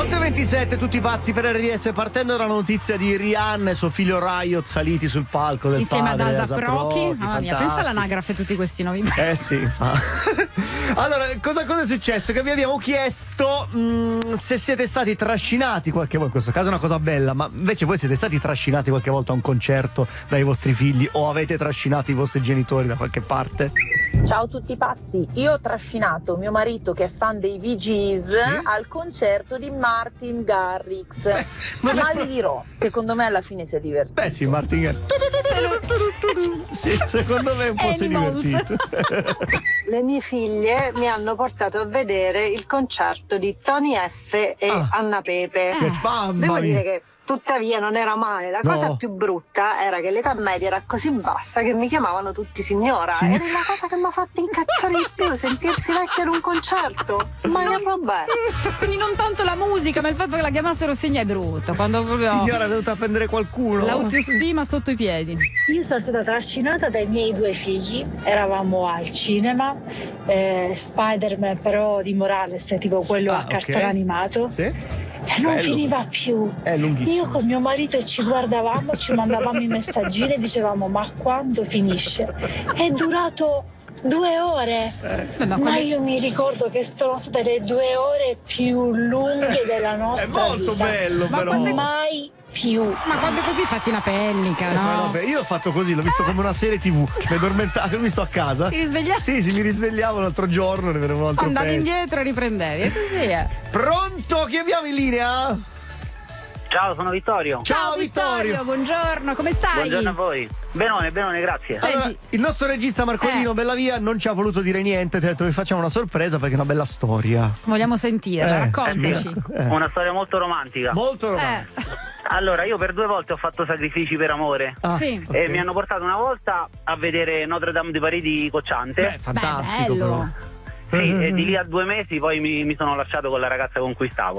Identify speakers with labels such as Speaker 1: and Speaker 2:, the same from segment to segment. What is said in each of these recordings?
Speaker 1: 8:27, tutti pazzi per RDS, partendo dalla notizia di Rihanna e suo figlio Riot saliti sul palco del
Speaker 2: insieme
Speaker 1: padre,
Speaker 2: ad Asap Rocky. Mamma mia, pensa all'anagrafe tutti questi nomi.
Speaker 1: Sì. Allora, cosa è successo? Che vi abbiamo chiesto se siete stati trascinati qualche volta, in questo caso è una cosa bella, ma invece voi siete stati trascinati qualche volta a un concerto dai vostri figli o avete trascinato i vostri genitori da qualche parte?
Speaker 3: Ciao tutti pazzi, io ho trascinato mio marito che è fan dei Bee Gees al concerto di Martin Garrix, ma gli dirò, secondo me alla fine si è divertito.
Speaker 1: Beh sì, Martin Garrix. Sì, secondo me un po' si è divertito.
Speaker 4: Le mie figlie mi hanno portato a vedere il concerto di Tony F e Anna Pepe. Devo dire che tuttavia non era male. La cosa più brutta era che l'età media era così bassa che mi chiamavano tutti signora. Era la cosa che mi ha fatto incazzare di più, sentirsi vecchia ad un concerto. Ma che roba è?
Speaker 2: Quindi non tanto la musica, ma il fatto che la chiamassero segna è brutto. Quando proprio
Speaker 1: signora è venuta a prendere qualcuno.
Speaker 2: L'autostima sotto i piedi.
Speaker 5: Io sono stata trascinata dai miei due figli. Eravamo al cinema, Spider-Man però di Morales, tipo quello a cartone animato.
Speaker 1: Sì.
Speaker 5: E non finiva più.
Speaker 1: È lunghissimo.
Speaker 5: Io con mio marito ci guardavamo, ci mandavamo i messaggini e dicevamo ma quando finisce? È durato 2 ore. Ma io mi ricordo che sono state le 2 ore più lunghe della nostra vita.
Speaker 1: È molto bello,
Speaker 5: ma
Speaker 1: però.
Speaker 5: Mai più.
Speaker 2: Ma quando è così fatti una pellica, no?
Speaker 1: Io ho fatto così, l'ho visto come una serie TV. Mi addormentato, l'ho visto a casa.
Speaker 2: Ti risvegliavi?
Speaker 1: Sì, mi risvegliavo l'altro giorno, ne vedevo un altro
Speaker 2: andavi
Speaker 1: pezzo.
Speaker 2: indietro e riprendevi. E così è.
Speaker 1: Pronto? Chi abbiamo in linea?
Speaker 6: Ciao, sono Vittorio.
Speaker 2: Ciao Vittorio, buongiorno, come stai?
Speaker 6: Buongiorno a voi. Benone, grazie.
Speaker 1: Allora, il nostro regista Marcolino Bellavia non ci ha voluto dire niente, ti ha detto vi facciamo una sorpresa perché è una bella storia.
Speaker 2: Vogliamo sentirla, raccontaci.
Speaker 6: Una storia molto romantica.
Speaker 1: Molto romantica.
Speaker 6: Allora, io per 2 volte ho fatto sacrifici per amore.
Speaker 2: Sì.
Speaker 6: E mi hanno portato una volta a vedere Notre Dame di Parigi cocciante.
Speaker 1: Fantastico.
Speaker 2: Bello.
Speaker 6: Sì, e di lì a 2 mesi poi mi sono lasciato con la ragazza con cui stavo.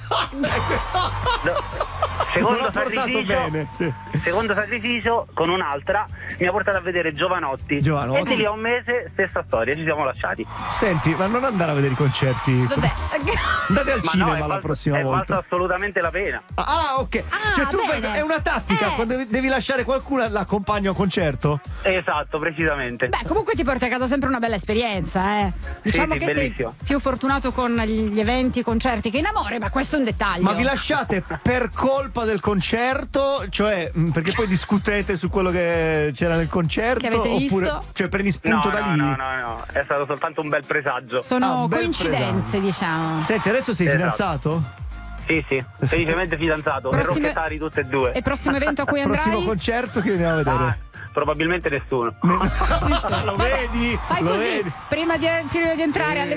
Speaker 6: Secondo sacrificio con un'altra mi ha portato a vedere Giovanotti. E di lì a 1 mese stessa storia, ci siamo lasciati.
Speaker 1: Senti, ma non andare a vedere i concerti.
Speaker 2: Vabbè.
Speaker 1: Andate al cinema la prossima volta.
Speaker 6: È valsa assolutamente la pena.
Speaker 1: Ok. Cioè tu è una tattica, quando devi lasciare qualcuno l'accompagni a un concerto?
Speaker 6: Esatto, precisamente.
Speaker 2: Beh, comunque ti porti a casa sempre una bella esperienza, Diciamo che
Speaker 6: bellissimo.
Speaker 2: sei più fortunato con gli eventi, i concerti che in amore, ma questo è un dettaglio.
Speaker 1: Ma vi lasciate per colpa del concerto? Cioè, perché poi discutete su quello che c'era nel concerto?
Speaker 2: Che avete visto?
Speaker 1: Cioè, prendi spunto da lì?
Speaker 6: No, è stato soltanto un bel presagio.
Speaker 2: Sono coincidenze, diciamo.
Speaker 1: Senti, adesso sei fidanzato?
Speaker 6: Sì, felicemente fidanzato. E proprietari tutte e 2.
Speaker 2: E prossimo evento a cui andrai?
Speaker 1: Prossimo concerto che andiamo a vedere?
Speaker 6: Probabilmente nessuno.
Speaker 1: Lo vedi?
Speaker 2: Fai
Speaker 1: lo
Speaker 2: così,
Speaker 1: vedi?
Speaker 2: prima di entrare alle